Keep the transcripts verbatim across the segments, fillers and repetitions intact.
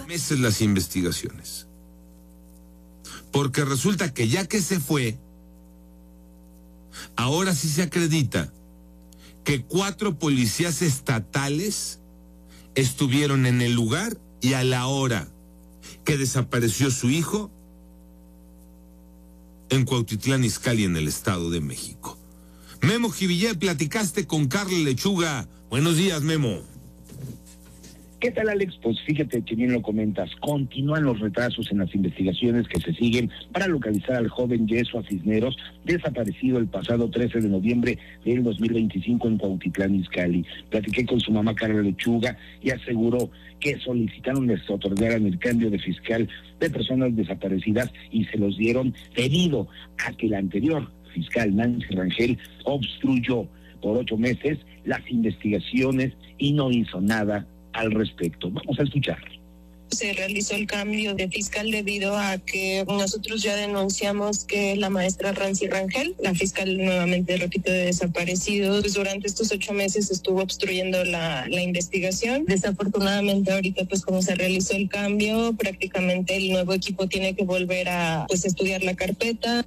meses las investigaciones. Porque resulta que ya que se fue, ahora sí se acredita que cuatro policías estatales estuvieron en el lugar y a la hora que desapareció su hijo en Cuautitlán Izcalli, en el Estado de México. Memo Jivillé, platicaste con Carla Lechuga. Buenos días, Memo. ¿Qué tal, Alex? Pues fíjate que bien lo comentas. Continúan los retrasos en las investigaciones que se siguen para localizar al joven Yeshua Cisneros, desaparecido el pasado trece de noviembre del dos mil veinticinco en Cuautitlán Izcalli. Platiqué con su mamá, Carla Lechuga, y aseguró que solicitaron les otorgaran el cambio de fiscal de personas desaparecidas y se los dieron debido a que la anterior fiscal, Nancy Rangel, obstruyó por ocho meses las investigaciones y no hizo nada al respecto. Vamos a escuchar. Se realizó el cambio de fiscal debido a que nosotros ya denunciamos que la maestra Nancy Rangel, la fiscal nuevamente, repito, de desaparecidos, pues durante estos ocho meses estuvo obstruyendo la, la investigación. Desafortunadamente ahorita, pues como se realizó el cambio, prácticamente el nuevo equipo tiene que volver a pues estudiar la carpeta.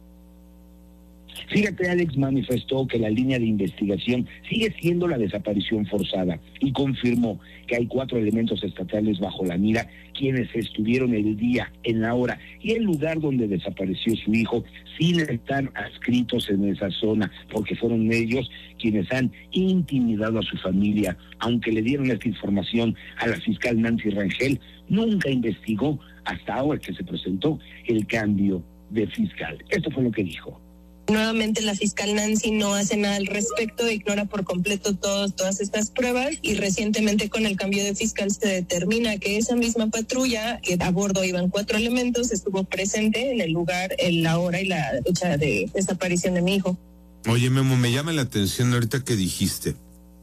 Fíjate, Alex manifestó que la línea de investigación sigue siendo la desaparición forzada y confirmó que hay cuatro elementos estatales bajo la mira quienes estuvieron el día, en la hora y el lugar donde desapareció su hijo sin estar adscritos en esa zona, porque fueron ellos quienes han intimidado a su familia. Aunque le dieron esta información a la fiscal Nancy Rangel, nunca investigó hasta ahora que se presentó el cambio de fiscal. Esto fue lo que dijo. Nuevamente la fiscal Nancy no hace nada al respecto, ignora por completo todos, todas estas pruebas y recientemente con el cambio de fiscal se determina que esa misma patrulla, que a bordo iban cuatro elementos, estuvo presente en el lugar, en la hora y la fecha de desaparición de mi hijo. Oye, Memo, me llama la atención ahorita que dijiste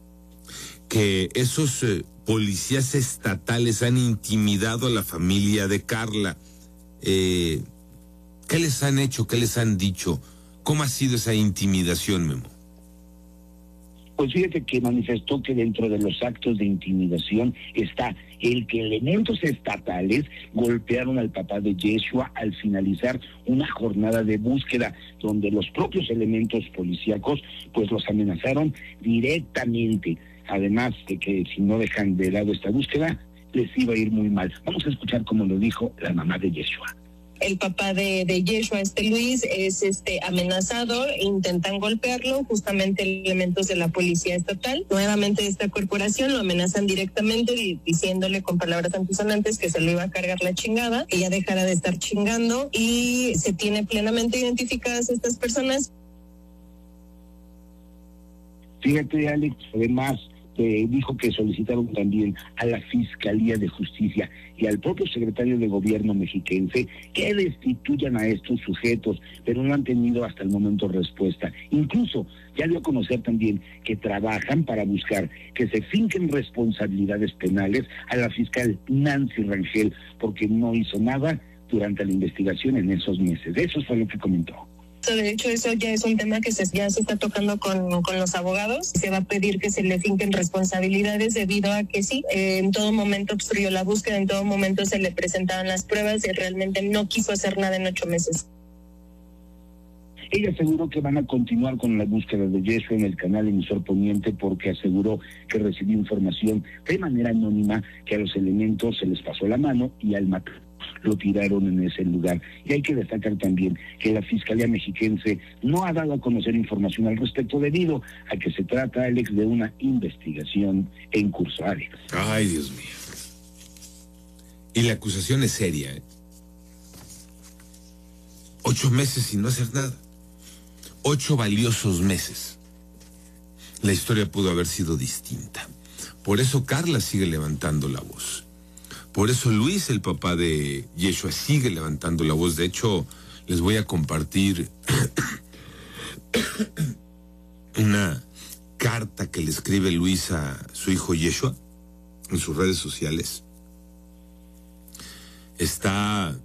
que esos eh, policías estatales han intimidado a la familia de Carla. Eh, ¿Qué les han hecho? ¿Qué les han dicho? ¿Cómo ha sido esa intimidación, Memo? Pues fíjate que manifestó que dentro de los actos de intimidación está el que elementos estatales golpearon al papá de Yeshua al finalizar una jornada de búsqueda, donde los propios elementos policíacos pues los amenazaron directamente, además de que si no dejan de lado esta búsqueda, les iba a ir muy mal. Vamos a escuchar cómo lo dijo la mamá de Yeshua. El papá de, de Yeshua, este Luis, es este amenazado, intentan golpearlo, justamente elementos de la policía estatal. Nuevamente esta corporación lo amenazan directamente diciéndole con palabras antisonantes que se lo iba a cargar la chingada, que ya dejara de estar chingando, y se tiene plenamente identificadas estas personas. Fíjate, Alex, además Eh, dijo que solicitaron también a la Fiscalía de Justicia y al propio secretario de Gobierno mexiquense que destituyan a estos sujetos, pero no han tenido hasta el momento respuesta. Incluso ya dio a conocer también que trabajan para buscar que se finquen responsabilidades penales a la fiscal Nancy Rangel, porque no hizo nada durante la investigación en esos meses. Eso fue lo que comentó. De hecho, eso ya es un tema que se, ya se está tocando con, con los abogados. Se va a pedir que se le finquen responsabilidades debido a que sí, eh, en todo momento obstruyó la búsqueda, en todo momento se le presentaban las pruebas y realmente no quiso hacer nada en ocho meses. Ella aseguró que van a continuar con la búsqueda de Yeshua en el canal Emisor Poniente, porque aseguró que recibió información de manera anónima que a los elementos se les pasó la mano y al matar lo tiraron en ese lugar. Y hay que destacar también que la Fiscalía Mexiquense no ha dado a conocer información al respecto debido a que se trata, Alex, de una investigación en curso. Alex. Ay, Dios mío. Y la acusación es seria, ¿eh? Ocho meses sin no hacer nada. Ocho valiosos meses. La historia pudo haber sido distinta. Por eso Carla sigue levantando la voz. Por eso Luis, el papá de Yeshua, sigue levantando la voz. De hecho, les voy a compartir una carta que le escribe Luis a su hijo Yeshua en sus redes sociales. Está,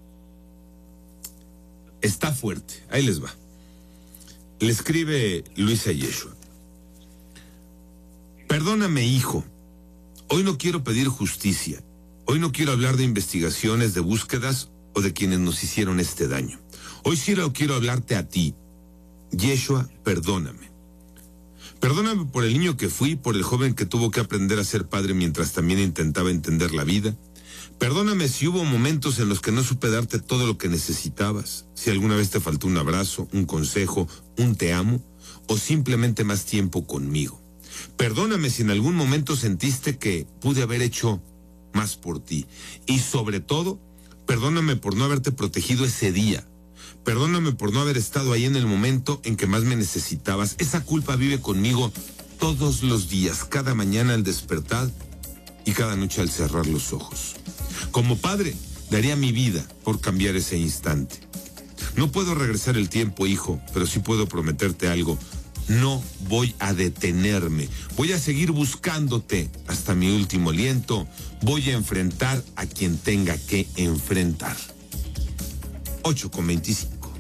está fuerte. Ahí les va. Le escribe Luis a Yeshua: perdóname, hijo. Hoy no quiero pedir justicia. Hoy no quiero hablar de investigaciones, de búsquedas o de quienes nos hicieron este daño. Hoy sí quiero hablarte a ti. Yeshua, perdóname. Perdóname por el niño que fui, por el joven que tuvo que aprender a ser padre mientras también intentaba entender la vida. Perdóname si hubo momentos en los que no supe darte todo lo que necesitabas, si alguna vez te faltó un abrazo, un consejo, un te amo, o simplemente más tiempo conmigo. Perdóname si en algún momento sentiste que pude haber hecho más por ti. Y sobre todo, perdóname por no haberte protegido ese día. Perdóname por no haber estado ahí en el momento en que más me necesitabas. Esa culpa vive conmigo todos los días, cada mañana al despertar y cada noche al cerrar los ojos. Como padre, daría mi vida por cambiar ese instante. No puedo regresar el tiempo, hijo, pero sí puedo prometerte algo. No voy a detenerme. Voy a seguir buscándote hasta mi último aliento. Voy a enfrentar a quien tenga que enfrentar. ocho con veinticinco.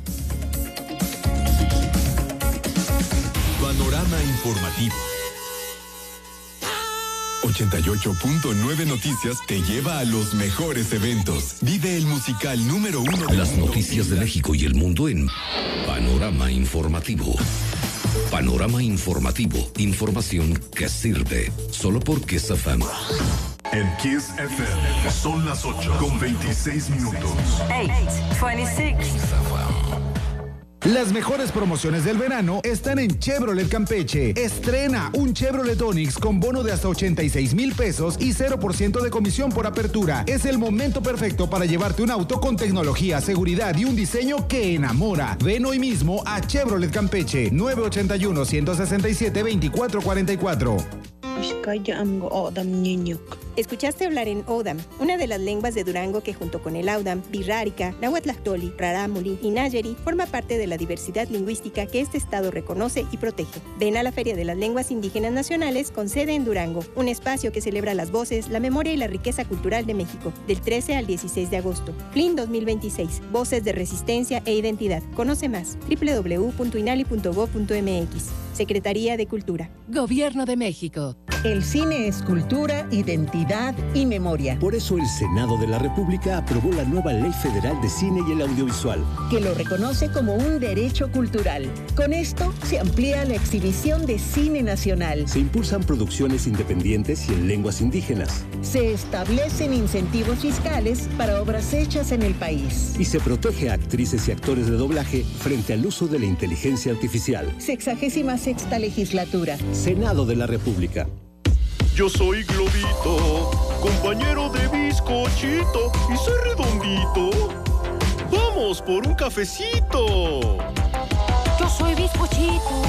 Panorama informativo. ochenta y ocho punto nueve Noticias te lleva a los mejores eventos. Vive el musical número uno de las noticias de México y el mundo en Panorama Informativo. Panorama Informativo. Información que sirve. Solo por Kiss F M. En Kiss F M son las ocho con veintiséis minutos. ocho veintiséis. Las mejores promociones del verano están en Chevrolet Campeche. Estrena un Chevrolet Onix con bono de hasta ochenta y seis mil pesos y cero por ciento de comisión por apertura. Es el momento perfecto para llevarte un auto con tecnología, seguridad y un diseño que enamora. Ven hoy mismo a Chevrolet Campeche, nueve ochenta y uno, ciento sesenta y siete, veinticuatro cuarenta y cuatro. Escuchaste hablar en Odam, una de las lenguas de Durango que junto con el Audam, Birrárica, Nahuatlactoli, Rarámuri y Nayeri forma parte de la diversidad lingüística que este estado reconoce y protege. Ven a la Feria de las Lenguas Indígenas Nacionales con sede en Durango, un espacio que celebra las voces, la memoria y la riqueza cultural de México, del trece al dieciséis de agosto. F L I N dos mil veintiséis, Voces de Resistencia e Identidad. Conoce más, doble u doble u doble u punto inali punto gob punto eme equis. Secretaría de Cultura. Gobierno de México. El cine es cultura, identidad y memoria. Por eso el Senado de la República aprobó la nueva Ley Federal de Cine y el Audiovisual, que lo reconoce como un derecho cultural. Con esto se amplía la exhibición de cine nacional. Se impulsan producciones independientes y en lenguas indígenas. Se establecen incentivos fiscales para obras hechas en el país. Y se protege a actrices y actores de doblaje frente al uso de la inteligencia artificial. Sexagésima sexta legislatura. Senado de la República. Yo soy Globito, compañero de bizcochito, y soy redondito. ¡Vamos por un cafecito! Yo soy bizcochito,